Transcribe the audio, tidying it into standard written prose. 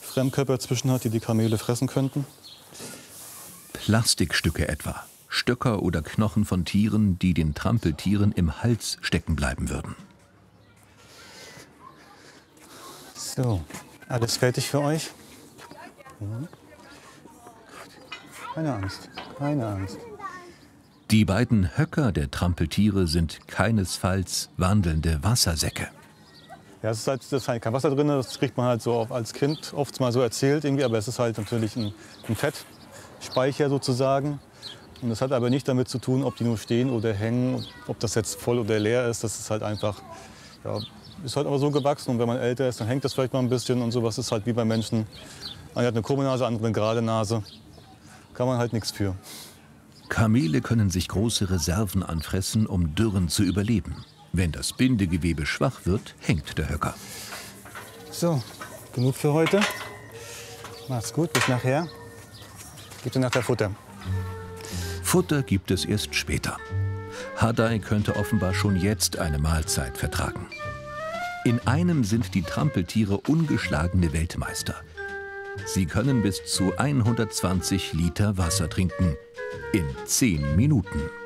Fremdkörper dazwischen hat, die die Kamele fressen könnten. Plastikstücke etwa. Stöcker oder Knochen von Tieren, die den Trampeltieren im Hals stecken bleiben würden. So, alles fertig für euch? Keine Angst, keine Angst. Die beiden Höcker der Trampeltiere sind keinesfalls wandelnde Wassersäcke. Ja, es ist halt kein Wasser drin, das kriegt man halt so als Kind oft mal so erzählt irgendwie, aber es ist halt natürlich ein Fettspeicher sozusagen. Und das hat aber nicht damit zu tun, ob die nur stehen oder hängen, ob das jetzt voll oder leer ist. Das ist halt einfach, ja, ist halt aber so gewachsen. Und wenn man älter ist, dann hängt das vielleicht mal ein bisschen und sowas ist halt wie bei Menschen. Einer hat eine krumme Nase, andere eine gerade Nase. Kann man halt nichts für. Kamele können sich große Reserven anfressen, um Dürren zu überleben. Wenn das Bindegewebe schwach wird, hängt der Höcker. So, genug für heute. Macht's gut, bis nachher. Gibt dir nachher Futter. Futter gibt es erst später. Hadai könnte offenbar schon jetzt eine Mahlzeit vertragen. In einem sind die Trampeltiere ungeschlagene Weltmeister. Sie können bis zu 120 Liter Wasser trinken in 10 Minuten.